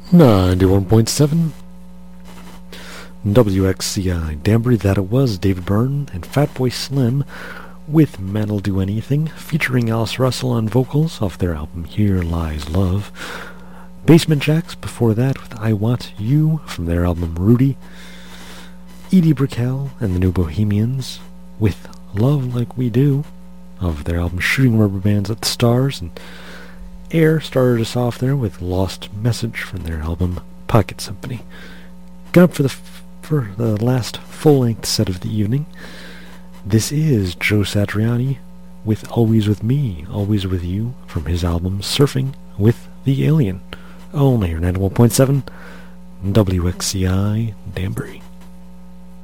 91.7 WXCI Danbury. That it was David Byrne and Fatboy Slim with Man'll Do Anything, featuring Alice Russell on vocals off their album Here Lies Love. Basement Jaxx before that with I Want You from their album Rudy. Edie Brickell and the New Bohemians with Love Like We Do of their album Shooting Rubber Bands at the Stars. And Air started us off there with Lost Message from their album Pocket Symphony. Got up for the last full-length set of the evening. This is Joe Satriani with Always With Me, Always With You from his album Surfing with the Alien. Only here 91.7 WXCI Danbury.